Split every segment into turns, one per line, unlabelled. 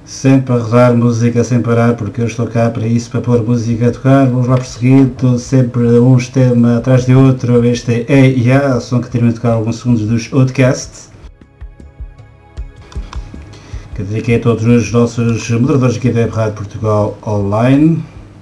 sempre a rodar música sem parar, porque eu estou cá para isso, para pôr música a tocar. Vamos lá prosseguir, sempre uns temas atrás de outro. Este é o som que termina de tocar alguns segundos dos Outcast, que dediquei a todos os nossos moderadores aqui da Web Rádio Portugal Online.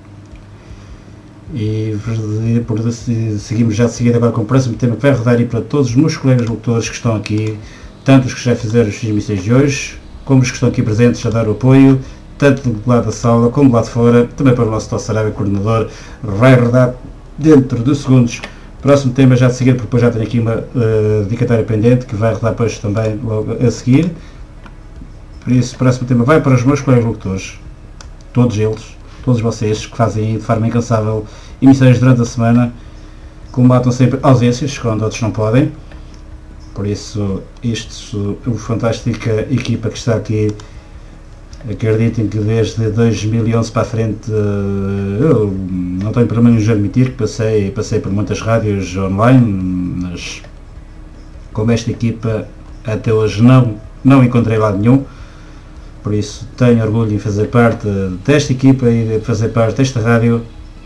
E seguimos já de seguida agora com o próximo tema que vai rodar aí para todos os meus colegas locutores que estão aqui, tanto os que já fizeram as transmissões de hoje, como os que estão aqui presentes a dar o apoio, tanto do lado da sala como do lado de fora, também para o nosso Saraiva coordenador. Vai rodar dentro de segundos. Próximo tema já de seguida, porque depois já tenho aqui uma dedicatória pendente que vai rodar depois também logo a seguir. Por isso, o próximo tema vai para os meus colegas locutores, todos eles, todos vocês que fazem de forma incansável emissões durante a semana, combatam sempre ausências quando outros não podem. Por isso, uma fantástica equipa que está aqui, acreditem que desde 2011 para a frente, eu não tenho problema de admitir que passei por muitas rádios online, mas como esta equipa até hoje não encontrei lado nenhum. Por isso tenho orgulho em fazer parte desta equipa e de fazer parte desta rádio.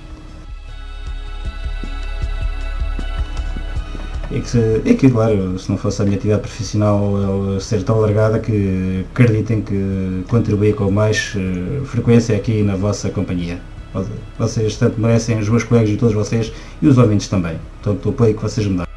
E que claro, se não fosse a minha atividade profissional ser tão alargada, que acreditem que contribuía com mais frequência aqui na vossa companhia. Vocês tanto merecem, os meus colegas e todos vocês, e os ouvintes também, tanto o apoio que vocês me dão.